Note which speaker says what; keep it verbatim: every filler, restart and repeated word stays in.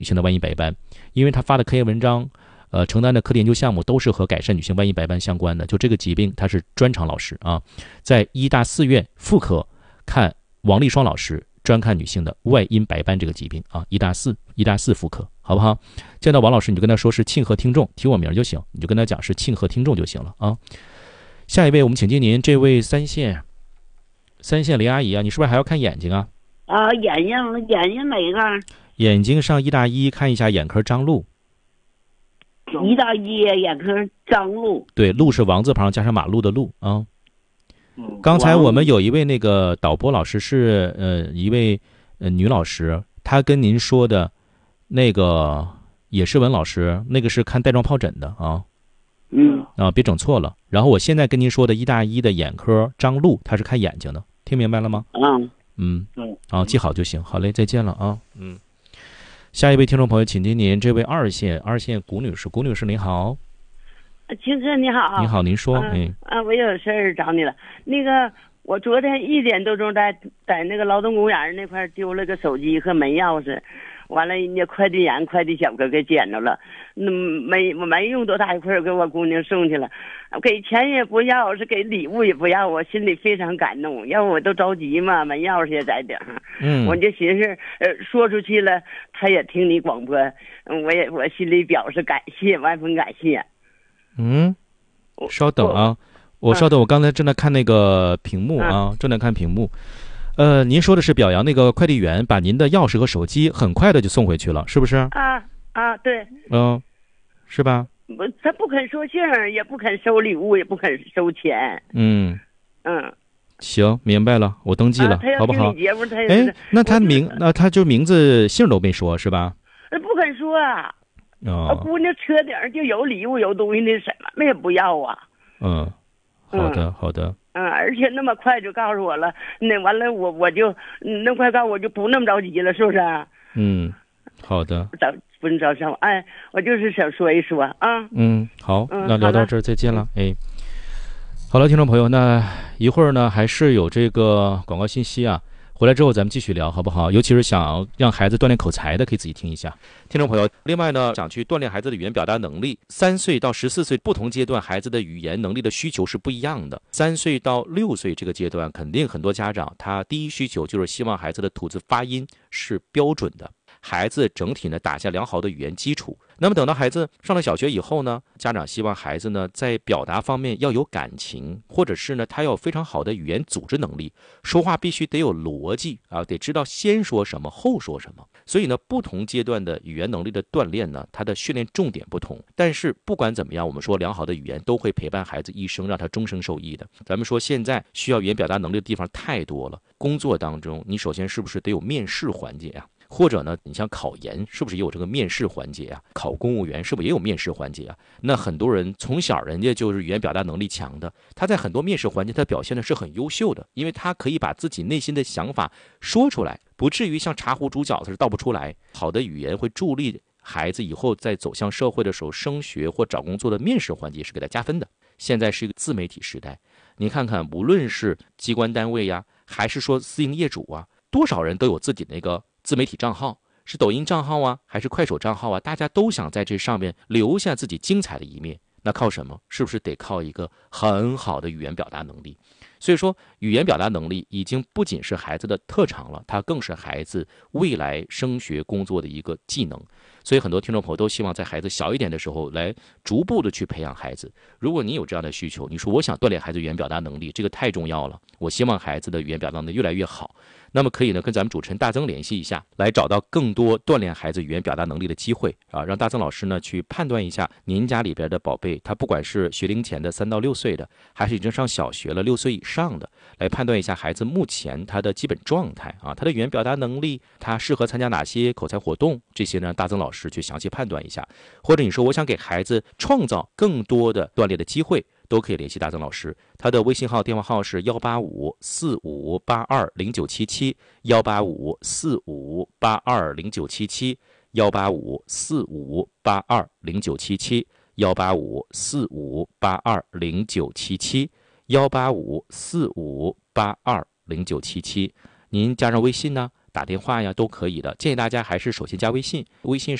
Speaker 1: 女性的万一白斑，因为他发的科研文章，呃，承担的科研研究项目都是和改善女性万一白斑相关的。就这个疾病，他是专长老师啊，在医大四院妇科看王丽双老师专看女性的外阴白斑这个疾病啊，医大四医大四妇科，好不好？见到王老师，你就跟他说是庆贺听众，提我名就行，你就跟他讲是庆贺听众就行了啊。下一位，我们请进您这位三线三线林阿姨啊，你是不是还要看眼睛啊？
Speaker 2: 啊，眼睛眼睛哪个？
Speaker 1: 眼睛上医大一看一下眼科张璐。
Speaker 2: 医大一眼科张璐。
Speaker 1: 对，璐是王字旁加上马路的路啊。
Speaker 2: 嗯，
Speaker 1: 刚才我们有一位那个导播老师是呃一位呃女老师，她跟您说的那个也是文老师，那个是看带状疱疹的啊。
Speaker 2: 嗯
Speaker 1: 啊，别整错了。然后我现在跟您说的医大一的眼科张璐，他是看眼睛的，听明白了吗？
Speaker 2: 嗯
Speaker 1: 嗯
Speaker 2: 嗯，
Speaker 1: 啊，记好就行。好嘞，再见了啊。嗯，下一位听众朋友，请听您这位二线二线谷女士，谷女士您好。
Speaker 2: 青哥你好。
Speaker 1: 你好，您说。
Speaker 2: 嗯、
Speaker 1: 哎
Speaker 2: 啊，我有事儿找你了。那个，我昨天一点多钟在在那个劳动公园那块丢了个手机和门钥匙。完了，人家快递员、快递小哥给捡着了，那、嗯、没没用多大一会儿，给我姑娘送去了，给钱也不要，是给礼物也不要，我心里非常感动。要我都着急嘛，门钥匙也在顶上，
Speaker 1: 嗯，
Speaker 2: 我就寻思，呃，说出去了，他也听你广播，嗯，我也我心里表示感谢，万分感谢。
Speaker 1: 嗯，稍等啊，我, 我稍等，我刚才正在看那个屏幕啊，嗯、正在看屏幕。呃，您说的是表扬那个快递员把您的钥匙和手机很快的就送回去了，是不是？
Speaker 2: 啊啊，对。
Speaker 1: 嗯、呃，是吧？
Speaker 2: 不，他不肯说信儿，也不肯收礼物，也不肯收钱。
Speaker 1: 嗯
Speaker 2: 嗯，
Speaker 1: 行，明白了，我登记了，
Speaker 2: 啊、他要
Speaker 1: 好不好？
Speaker 2: 节目他
Speaker 1: 哎，那他名，那他就名字姓都没说，是吧？
Speaker 2: 不肯说啊。
Speaker 1: 哦，
Speaker 2: 姑娘车顶上就有礼物，有东西，那什么也不要啊。
Speaker 1: 嗯，好的，
Speaker 2: 嗯、
Speaker 1: 好的。
Speaker 2: 嗯，而且那么快就告诉我了，那完了我我就那么快告诉我就不那么着急了，是不是？
Speaker 1: 嗯，好的。
Speaker 2: 早不能早上，哎，我就是想说一说啊。
Speaker 1: 嗯，好，
Speaker 2: 嗯、
Speaker 1: 那聊到这儿再见了，哎。好了，听众朋友，那一会儿呢还是有这个广告信息啊。回来之后咱们继续聊好不好？尤其是想让孩子锻炼口才的，可以仔细听一下。听众朋友，另外呢，想去锻炼孩子的语言表达能力，三岁到十四岁不同阶段孩子的语言能力的需求是不一样的。三岁到六岁这个阶段，肯定很多家长他第一需求就是希望孩子的吐字发音是标准的，孩子整体呢打下良好的语言基础。那么等到孩子上了小学以后呢，家长希望孩子呢在表达方面要有感情，或者是呢他要有非常好的语言组织能力，说话必须得有逻辑啊，得知道先说什么后说什么。所以呢，不同阶段的语言能力的锻炼呢，它的训练重点不同。但是不管怎么样，我们说良好的语言都会陪伴孩子一生，让他终生受益的。咱们说现在需要语言表达能力的地方太多了，工作当中你首先是不是得有面试环节啊？或者呢，你像考研是不是也有这个面试环节啊？考公务员是不是也有面试环节啊？那很多人从小人家就是语言表达能力强的，他在很多面试环节他表现的是很优秀的，因为他可以把自己内心的想法说出来，不至于像茶壶煮饺子是倒不出来。好的语言会助力孩子以后在走向社会的时候，升学或找工作的面试环节是给他加分的。现在是一个自媒体时代，你看看无论是机关单位呀，还是说私营业主啊，多少人都有自己那个自媒体账号，是抖音账号啊，还是快手账号啊？大家都想在这上面留下自己精彩的一面，那靠什么？是不是得靠一个很好的语言表达能力？所以说，语言表达能力已经不仅是孩子的特长了，它更是孩子未来升学工作的一个技能。所以很多听众朋友都希望在孩子小一点的时候来逐步的去培养孩子。如果你有这样的需求，你说我想锻炼孩子语言表达能力，这个太重要了，我希望孩子的语言表达能力越来越好，那么可以呢跟咱们主持人大曾联系一下，来找到更多锻炼孩子语言表达能力的机会啊，让大曾老师呢去判断一下您家里边的宝贝，他不管是学龄前的三到六岁的，还是已经上小学了六岁以上的，来判断一下孩子目前他的基本状态啊，他的语言表达能力，他适合参加哪些口才活动，这些呢大曾老师去详细判断一下。或者你说我想给孩子创造更多的锻炼的机会，都可以联系大曾老师，他的微信号电话号是幺八五四五八二零九七七，幺八五四五八二零九七七，幺八五四五八二零九七七，幺八五四五八二零九七七，幺八五四五八二零九七七。您加上微信呢， 打电话呀都可以的。建议大家还是首先加微信，微信